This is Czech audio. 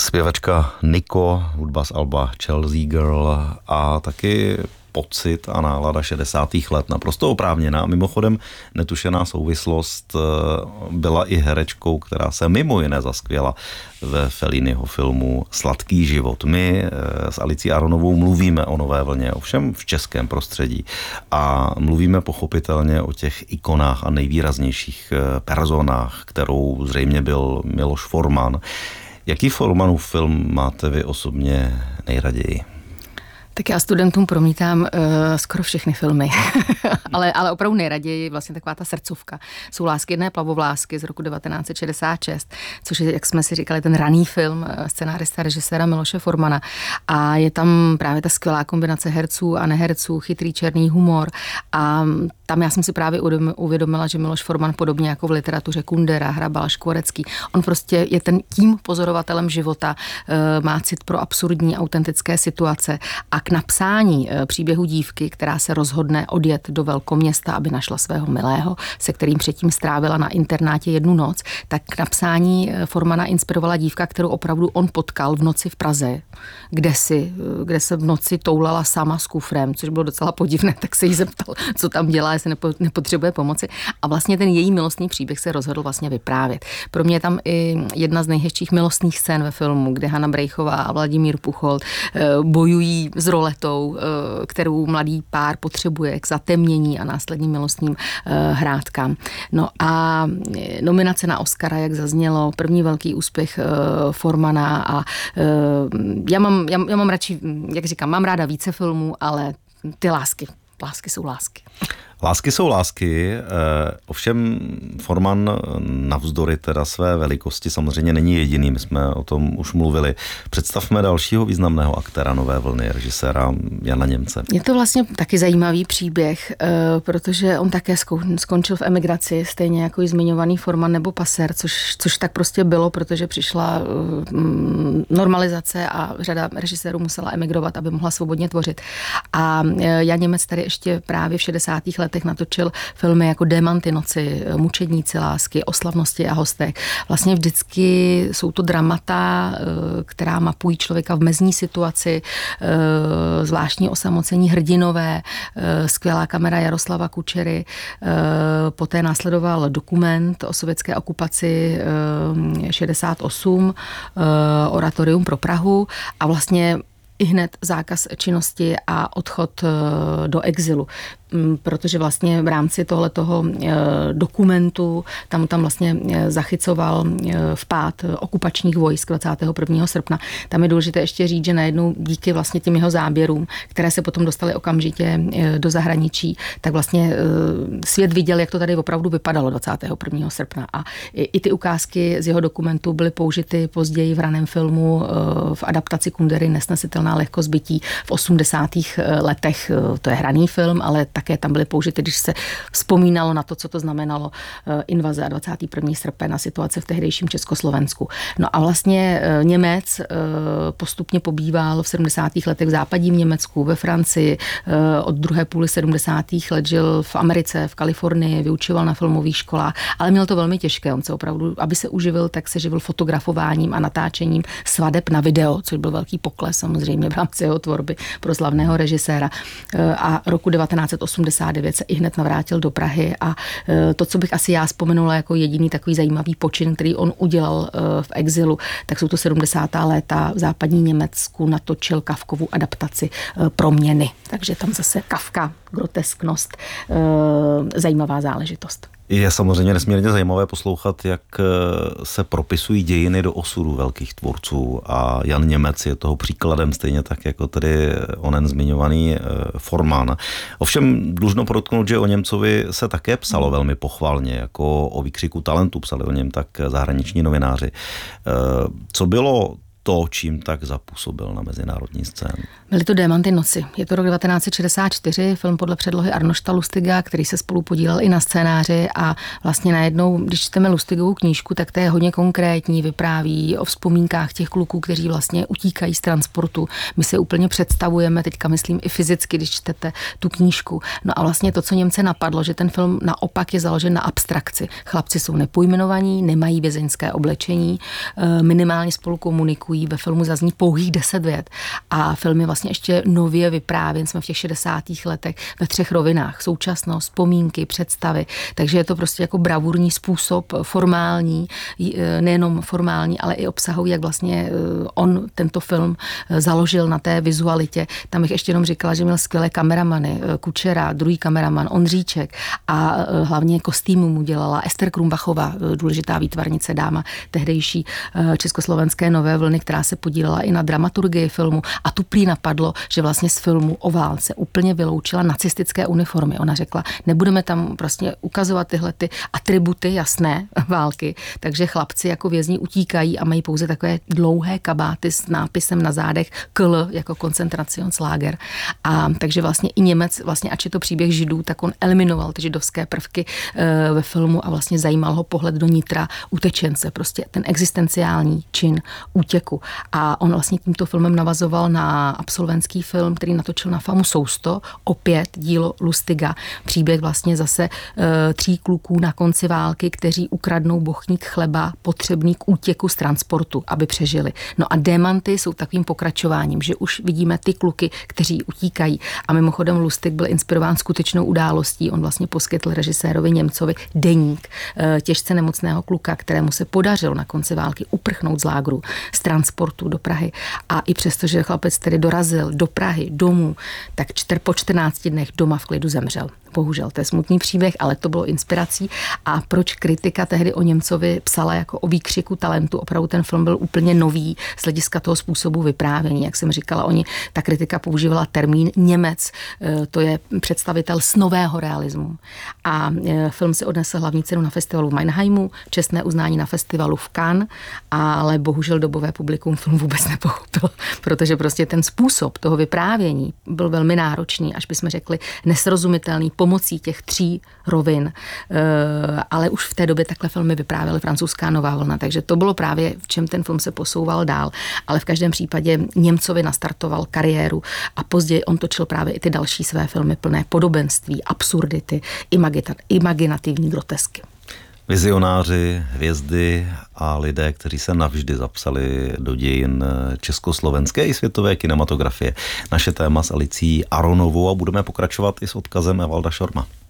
Zpěvačka Nico, hudba z alba Chelsea Girl a taky pocit a nálada 60. let, naprosto oprávněná. Mimochodem netušená souvislost, byla i herečkou, která se mimo jiné zaskvěla ve Felliniho filmu Sladký život. My s Alicí Aronovou mluvíme o Nové vlně, ovšem v českém prostředí, a mluvíme pochopitelně o těch ikonách a nejvýraznějších personách, kterou zřejmě byl Miloš Forman. Jaký Formanův film máte vy osobně nejraději? Tak já studentům promítám skoro všechny filmy, ale opravdu nejraději vlastně taková ta srdcovka. Jsou Lásky jedné plavovlásky z roku 1966, což je, jak jsme si říkali, ten raný film scenárista, režiséra Miloše Formana. A je tam právě ta skvělá kombinace herců a neherců, chytrý černý humor. A tam já jsem si právě uvědomila, že Miloš Forman, podobně jako v literatuře Kundera, Hrabal, Škvorecký, on prostě je tím pozorovatelem života, má cit pro absurdní, autentické situace a k napsání příběhu dívky, která se rozhodne odjet do velkoměsta, aby našla svého milého, se kterým předtím strávila na internátě jednu noc, tak k napsání Formana inspirovala dívka, kterou opravdu on potkal v noci v Praze, kde se v noci toulala sama s kufrem, což bylo docela podivné, tak se jí zeptal, co tam dělá, jestli nepotřebuje pomoci. A vlastně ten její milostný příběh se rozhodl vlastně vyprávět. Pro mě je tam i jedna z nejhezčích milostných scén ve filmu, kde Hana Brejchová a Vladimír Pucholt bojují s roletou, kterou mladý pár potřebuje k zatemnění a následním milostním hrádkám. No a nominace na Oscara, jak zaznělo, první velký úspěch Formana a já mám radši, jak říkám, mám ráda více filmů, ale ty lásky jsou lásky. Lásky jsou lásky, ovšem Forman navzdory teda své velikosti samozřejmě není jediný, my jsme o tom už mluvili. Představme dalšího významného aktéra Nové vlny, režiséra Jana Němce. Je to vlastně taky zajímavý příběh, protože on také skončil v emigraci, stejně jako i zmiňovaný Forman nebo Passer, což tak prostě bylo, protože přišla normalizace a řada režisérů musela emigrovat, aby mohla svobodně tvořit. A Jan Němec tady ještě právě v 60. letech natočil filmy jako Démanty noci, Mučedníci lásky, O slavnosti a hostech. Vlastně vždycky jsou to dramata, která mapují člověka v mezní situaci, zvláštní osamocení hrdinové, skvělá kamera Jaroslava Kučery, poté následoval Dokument o sovětské okupaci 68, Oratorium pro Prahu a vlastně ihned zákaz činnosti a odchod do exilu. Protože vlastně v rámci tohletoho dokumentu tam vlastně zachycoval vpád okupačních vojsk 21. srpna. Tam je důležité ještě říct, že najednou díky vlastně těm jeho záběrům, které se potom dostaly okamžitě do zahraničí, tak vlastně svět viděl, jak to tady opravdu vypadalo 21. srpna. A i ty ukázky z jeho dokumentu byly použity později v raném filmu v adaptaci Kundery Nesnesitelná lehkost bytí v 80. letech. To je hraný film, ale také tam byly použity, když se vzpomínalo na to, co to znamenalo invaze a 21. srpen a situace v tehdejším Československu. No a vlastně Němec postupně pobýval v 70. letech v západním Německu, ve Francii, od druhé půly 70. let žil v Americe, v Kalifornii, vyučoval na filmových školách, ale měl to velmi těžké. On se opravdu, aby se uživil, tak se živil fotografováním a natáčením svadeb na video, což byl velký pokles samozřejmě v rámci jeho tvorby pro slavného režiséra. A roku 1989 se ihned navrátil do Prahy a to, co bych asi já vzpomenula jako jediný takový zajímavý počin, který on udělal v exilu, tak jsou to 70. léta v západní Německu, natočil Kafkovu adaptaci Proměny. Takže tam zase Kafka, grotesknost, zajímavá záležitost. Je samozřejmě nesmírně zajímavé poslouchat, jak se propisují dějiny do osudu velkých tvůrců a Jan Němec je toho příkladem, stejně tak jako tedy onen zmiňovaný Forman. Ovšem dlužno podotknout, že o Němcovi se také psalo velmi pochvalně, jako o výkřiku talentu psali o něm tak zahraniční novináři. Co bylo to, čím tak zapůsobil na mezinárodní scénu? Byly to Démanty noci. Je to rok 1964, film podle předlohy Arnošta Lustiga, který se spolu podílel i na scénáři a vlastně najednou, když čteme Lustigovou knížku, tak to je hodně konkrétní, vypráví o vzpomínkách těch kluků, kteří vlastně utíkají z transportu. My se úplně představujeme, teďka myslím i fyzicky, když čtete tu knížku. No a vlastně to, co Němce napadlo, že ten film naopak je založen na abstrakci. Chlapci jsou nepojmenovaní, nemají vězeňské oblečení, minimálně spolu komunikují opakují, ve filmu zazní pouhých 10 vět a film je vlastně ještě nově vyprávěn, jsme v těch 60. letech ve 3 rovinách, současnost, vzpomínky, představy, takže je to prostě jako bravurní způsob, formální, nejenom formální, ale i obsahový, jak vlastně on tento film založil na té vizualitě. Tam bych ještě jenom říkala, že měl skvělé kameramany, Kučera, druhý kameraman, Ondříček a hlavně kostýmu mu dělala Ester Krumbachová, důležitá výtvarnice, dáma tehdejší československé nové vlny, která se podílela i na dramaturgii filmu a tu prý napadlo, že vlastně z filmu o válce úplně vyloučila nacistické uniformy. Ona řekla, nebudeme tam prostě ukazovat tyhle ty atributy jasné války, takže chlapci jako vězni utíkají a mají pouze takové dlouhé kabáty s nápisem na zádech KL jako Koncentrationslager. A takže vlastně i Němec, vlastně ač je to příběh Židů, tak on eliminoval ty židovské prvky ve filmu a vlastně zajímal ho pohled do nitra utečence, prostě ten existenciální čin útěku. A on vlastně tímto filmem navazoval na absolventský film, který natočil na FAMu Sousto, opět dílo Lustiga, příběh vlastně zase 3 kluků na konci války, kteří ukradnou bochník chleba potřebný k útěku z transportu, aby přežili. No a Démanty jsou takovým pokračováním, že už vidíme ty kluky, kteří utíkají. A mimochodem Lustig byl inspirován skutečnou událostí. On vlastně poskytl režisérovi Němcovi deník těžce nemocného kluka, kterému se podařilo na konci války uprchnout z lágru, z transportu do Prahy. A i přesto, že chlapec tedy dorazil do Prahy domů, tak po 14 dnech doma v klidu zemřel. Bohužel, to je smutný příběh, ale to bylo inspirací. A proč kritika tehdy o Němcovi psala jako o výkřiku talentu? Opravdu ten film byl úplně nový z hlediska toho způsobu vyprávění. Jak jsem říkala, ta kritika používala termín Němec, to je představitel snového realismu. A film si odnesl hlavní cenu na festivalu v Mannheimu, čestné uznání na festivalu v Cannes, ale bohužel dobové publikum film vůbec nepochopilo, protože prostě ten způsob toho vyprávění byl velmi náročný, až bychom řekli nesrozumitelný, pomocí těch 3 rovin, ale už v té době takhle filmy vyprávěly francouzská nová vlna, takže to bylo právě, v čem ten film se posouval dál, ale v každém případě Němcovi nastartoval kariéru a později on točil právě i ty další své filmy plné podobenství, absurdity, imaginativní grotesky. Vizionáři, hvězdy a lidé, kteří se navždy zapsali do dějin československé i světové kinematografie. Naše téma s Alicí Aronovou a budeme pokračovat i s odkazem Evalda Šorma.